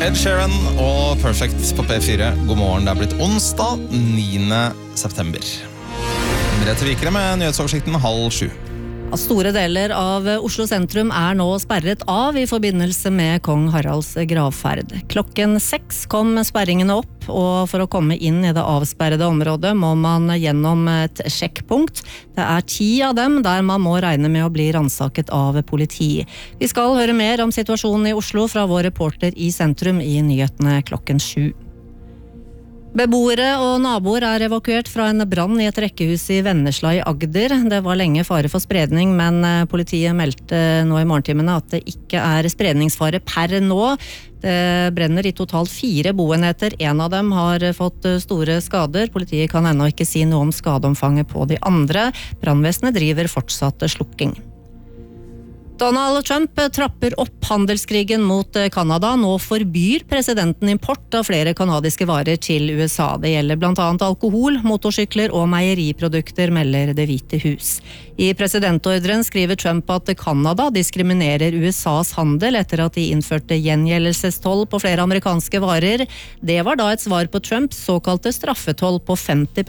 Ed Sheeran og Perfect på P4. God morgen, det blitt onsdag 9. september. Merete Vikre med nyhetsoversikten 6:30. Store deler av Oslo sentrum nå sperret av i forbindelse med Kong Haralds gravferd. Klokken 6 kom sperringene opp, og for å komme inn i det avsperrede området må man gjennom et sjekkpunkt. Det 10 av dem der man må regne med å bli ransaket av politi. Vi skal høre mer om situasjonen i Oslo fra vår reporter i sentrum i nyhetene klokken 7. Beboere og naboer evakuert fra en brann i et rekkehus i Vennesla i Agder. Det var lenge fare for spredning, men politiet meldte nå i morgentimene at det ikke spredningsfare per nå. Det brenner i totalt 4 boenheter. En av dem har fått store skader. Politiet kan ennå ikke si noe om skadeomfanget på de andre. Brannvesenet driver fortsatt slukking. Donald Trump trapper opp handelskrigen mot Kanada. Nå forbyr presidenten import av flere kanadiske varer til USA. Det gjelder blant annet alkohol, motorsykler og meieriprodukter, melder Det hvite hus. I presidentordren skriver Trump at Kanada diskriminerer USAs handel etter at de innførte gjengjeldelsestoll på flere amerikanske varer. Det var da et svar på Trumps såkalte straffetoll på 50%